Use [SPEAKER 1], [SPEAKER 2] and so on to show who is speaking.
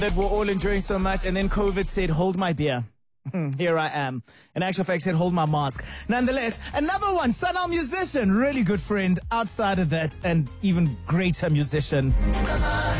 [SPEAKER 1] that we're all enjoying so much, and then COVID said, hold my beer. Here I am. In actual fact, said, hold my mask. Nonetheless, another one, Sanal musician, really good friend outside of that, and even greater musician.